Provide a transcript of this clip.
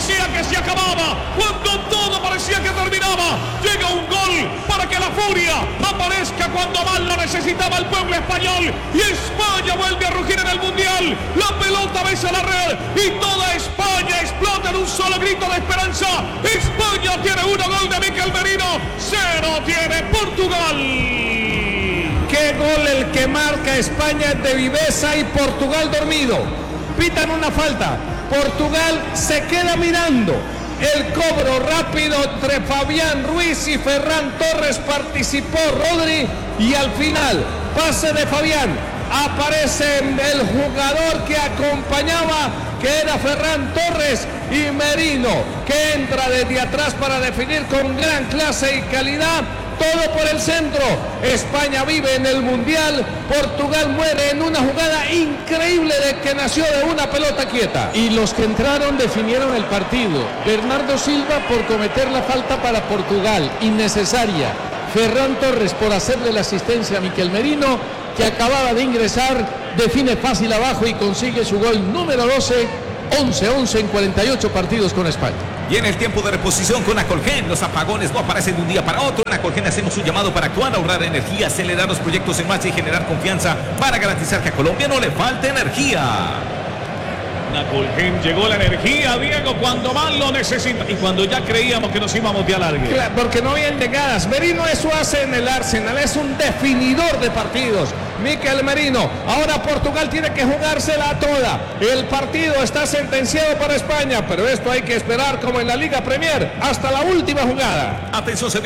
parecía que se acababa, cuando todo parecía que terminaba, llega un gol para que la furia aparezca cuando más lo necesitaba el pueblo español, y España vuelve a rugir en el Mundial. La pelota besa la red y toda España explota en un solo grito de esperanza. España tiene 1 gol de Mikel Merino, 0 tiene Portugal. Qué gol el que marca España de viveza y Portugal dormido. Pitan una falta, Portugal se queda mirando. El cobro rápido entre Fabián Ruiz y Ferran Torres, participó Rodri y al final, pase de Fabián, aparece el jugador que acompañaba, que era Ferran Torres, y Merino, que entra desde atrás para definir con gran clase y calidad. Todo por el centro. España vive en el Mundial. Portugal muere en una jugada increíble de que nació de una pelota quieta. Y los que entraron definieron el partido. Bernardo Silva por cometer la falta para Portugal, innecesaria. Ferran Torres por hacerle la asistencia a Mikel Merino, que acababa de ingresar, define fácil abajo y consigue su gol número 12. 11-11 en 48 partidos con España. Y en el tiempo de reposición con Acolgen, los apagones no aparecen de un día para otro. En Acolgen hacemos un llamado para actuar, ahorrar energía, acelerar los proyectos en marcha y generar confianza para garantizar que a Colombia no le falte energía. Acolgen, llegó la energía, Diego, cuando más lo necesita y cuando ya creíamos que nos íbamos de alargue. Claro, porque no habían llegadas. Merino eso hace en el Arsenal, es un definidor de partidos. Mikel Merino, ahora Portugal tiene que jugársela toda. El partido está sentenciado para España, pero esto hay que esperar como en la Liga Premier hasta la última jugada. Atención, se